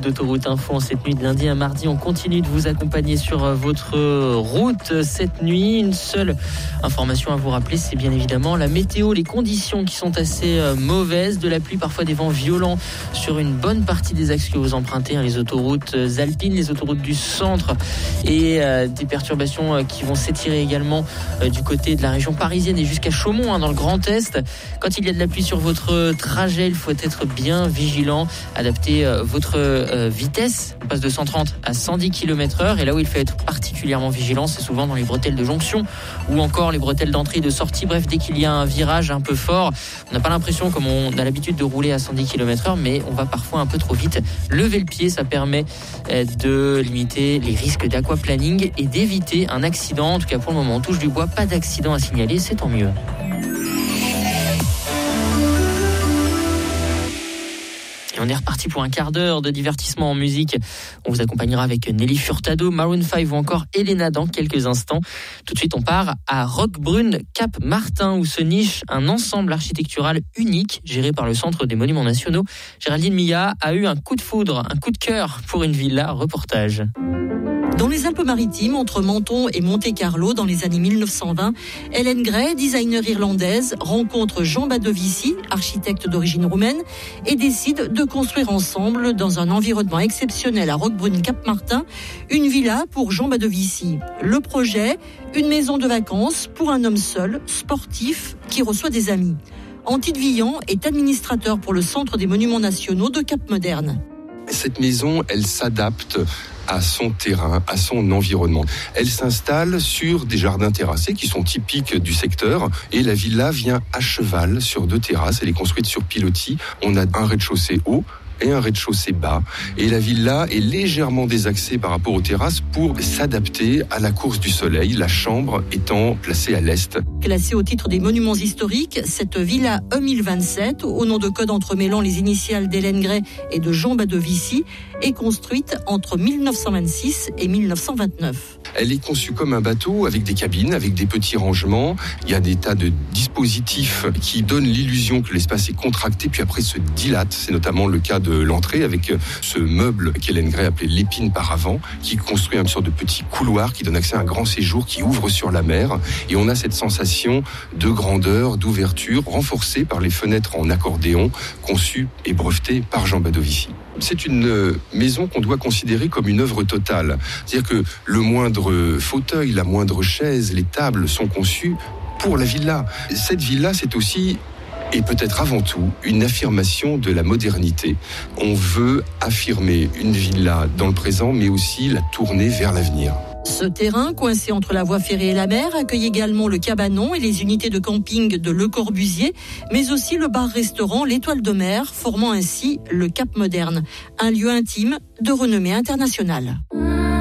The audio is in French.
d'Autoroute Info. En cette nuit de lundi à mardi, on continue de vous accompagner sur votre route cette nuit. Une seule information à vous rappeler, c'est bien évidemment la météo, les conditions qui sont assez mauvaises, de la pluie, parfois des vents violents sur une bonne partie des axes que vous empruntez, les autoroutes alpines, les autoroutes du centre, et des perturbations qui vont s'étirer également du côté de la région parisienne et jusqu'à Chaumont, dans le Grand Est. Quand il y a de la pluie sur votre trajet, il faut être bien vigilant, adapter votre vitesse. On passe de 130 à 110 km/h, et là où il faut être particulièrement vigilant, c'est souvent dans les bretelles de jonction ou encore les bretelles d'entrée et de sortie. Bref, dès qu'il y a un virage un peu fort, on n'a pas l'impression, comme on a l'habitude de rouler à 110 km/h, mais on va parfois un peu trop vite. Lever le pied, ça permet de limiter les risques d'aquaplaning et d'éviter un accident. En tout cas, pour le moment, on touche du bois, pas d'accident à signaler, c'est tant mieux. Et on est reparti pour un quart d'heure de divertissement en musique. On vous accompagnera avec Nelly Furtado, Maroon 5 ou encore Elena dans quelques instants. Tout de suite, on part à Roquebrune, Cap Martin, où se niche un ensemble architectural unique géré par le Centre des Monuments Nationaux. Géraldine Millat a eu un coup de foudre, un coup de cœur pour une villa. Reportage. Dans les Alpes-Maritimes, entre Menton et Monte-Carlo, dans les années 1920, Hélène Gray, designer irlandaise, rencontre Jean Badovici, architecte d'origine roumaine, et décide de construire ensemble, dans un environnement exceptionnel à Roquebrune-Cap-Martin, une villa pour Jean Badovici. Le projet, une maison de vacances pour un homme seul, sportif, qui reçoit des amis. Antide Villan est administrateur pour le Centre des Monuments Nationaux de Cap-Moderne. Cette maison, elle s'adapte à son terrain, à son environnement. Elle s'installe sur des jardins terrassés qui sont typiques du secteur, et la villa vient à cheval sur 2 terrasses. Elle est construite sur pilotis. On a un rez-de-chaussée haut et un rez-de-chaussée bas. Et la villa est légèrement désaxée par rapport aux terrasses pour s'adapter à la course du soleil, la chambre étant placée à l'est. Classée au titre des monuments historiques, cette villa E1027, au nom de code entremêlant les initiales d'Hélène Gray et de Jean Badovici, est construite entre 1926 et 1929. Elle est conçue comme un bateau, avec des cabines, avec des petits rangements. Il y a des tas de dispositifs qui donnent l'illusion que l'espace est contracté, puis après se dilate. C'est notamment le cas de l'entrée, avec ce meuble qu'Hélène Gray appelait l'épine par avant, qui construit une sorte de petit couloir qui donne accès à un grand séjour qui ouvre sur la mer. Et on a cette sensation de grandeur, d'ouverture, renforcée par les fenêtres en accordéon, conçues et brevetées par Jean Badovici. C'est une maison qu'on doit considérer comme une œuvre totale. C'est-à-dire que le moindre fauteuil, la moindre chaise, les tables sont conçues pour la villa. Cette villa, c'est aussi, et peut-être avant tout, une affirmation de la modernité. On veut affirmer une villa dans le présent, mais aussi la tourner vers l'avenir. Ce terrain, coincé entre la voie ferrée et la mer, accueille également le cabanon et les unités de camping de Le Corbusier, mais aussi le bar-restaurant L'Étoile de Mer, formant ainsi le Cap Moderne, un lieu intime de renommée internationale.